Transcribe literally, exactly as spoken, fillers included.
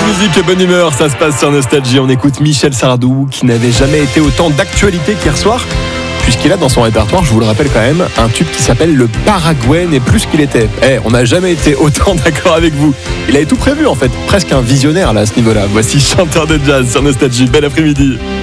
musique et bonne humeur, ça se passe sur Nostalgie. On écoute Michel Sardou qui n'avait jamais été autant d'actualité qu'hier soir, puisqu'il a dans son répertoire, je vous le rappelle quand même, un tube qui s'appelle Le Paraguay n'est plus ce qu'il était. Eh, on n'a jamais été autant d'accord avec vous. Il avait tout prévu en fait, presque un visionnaire là à ce niveau-là. Voici Chanteur de jazz sur Nostalgie. Bel après-midi.